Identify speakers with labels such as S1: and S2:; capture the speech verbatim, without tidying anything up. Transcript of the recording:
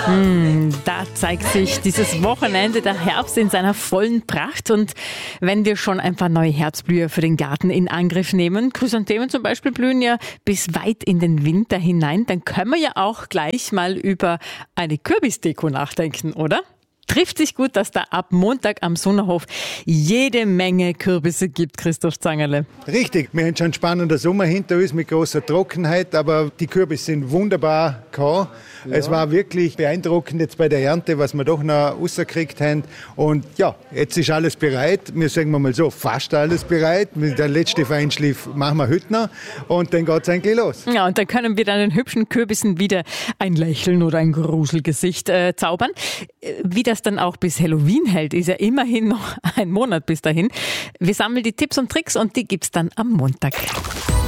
S1: Mm, da zeigt sich dieses Wochenende der Herbst in seiner vollen Pracht. Und wenn wir schon ein paar neue Herbstblüher für den Garten in Angriff nehmen, Chrysanthemen zum Beispiel blühen ja bis weit in den Winter hinein, dann können wir ja auch gleich mal über eine Kürbisdeko nachdenken, oder? Trifft sich gut, dass da ab Montag am Sunnerhof jede Menge Kürbisse gibt, Christoph Zangerle.
S2: Richtig, wir haben schon einen spannenden Sommer hinter uns mit großer Trockenheit, aber die Kürbisse sind wunderbar gehauen. Ja. Es war wirklich beeindruckend jetzt bei der Ernte, was wir doch noch rausgekriegt haben. Und ja, jetzt ist alles bereit. Wir sagen mal so, fast alles bereit. Der letzte Feinschliff machen wir heute noch und dann geht es eigentlich los.
S1: Ja, und dann können wir dann den hübschen Kürbissen wieder ein Lächeln oder ein Gruselgesicht äh, zaubern. Wie das dann auch bis Halloween hält, ist ja immerhin noch ein Monat bis dahin. Wir sammeln die Tipps und Tricks und die gibt's dann am Montag.